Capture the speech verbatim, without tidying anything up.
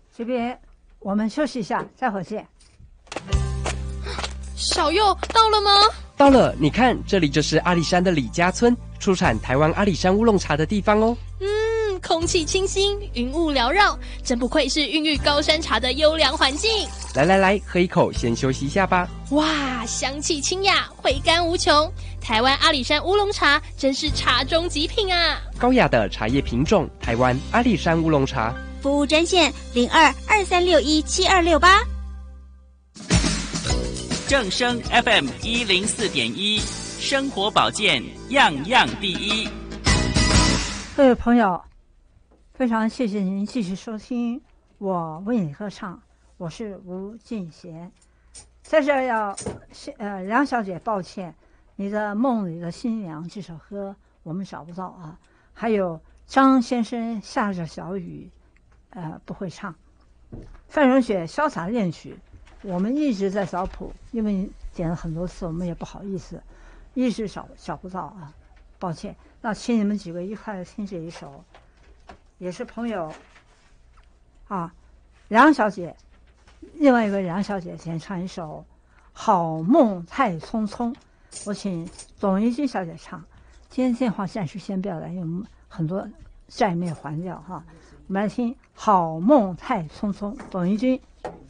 这边我们休息一下，待会儿见。 小佑到了吗？ 到了，你看，这里就是阿里山的李家村，出产台湾阿里山乌龙茶的地方哦。 嗯，空气清新，云雾缭绕，真不愧是孕育高山茶的优良环境。 来来来，喝一口，先休息一下吧。 哇，香气清雅，回甘无穷。台湾阿里山乌龙茶真是茶中极品啊！ 高雅的茶叶品种，台湾阿里山乌龙茶。 服务专线零二二三六一七二六八。 正声 F M 一零四点一，生活保健样样第一。 各位朋友，非常谢谢您继续收听我为你歌唱，我是吴俊贤。在这儿要呃梁小姐抱歉，你的梦里的新娘这首歌我们找不到啊。还有张先生下着小雨，呃不会唱。范荣雪潇洒恋曲，我们一直在找谱，因为点了很多次，我们也不好意思，一直找找不到啊，抱歉。那请你们几个一块听这一首，也是朋友啊，梁小姐，另外一个梁小姐先唱一首《好梦太匆匆》，我请董一君小姐唱。今天电话暂时先不要来，因为我们很多债没有还掉哈。我们来听《好梦太匆匆》，董一君。